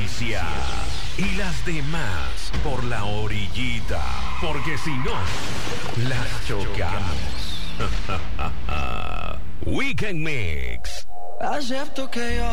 Patricia. Y las demás por la orillita. Porque si no, las chocamos. Weekend Mix. Acepto que yo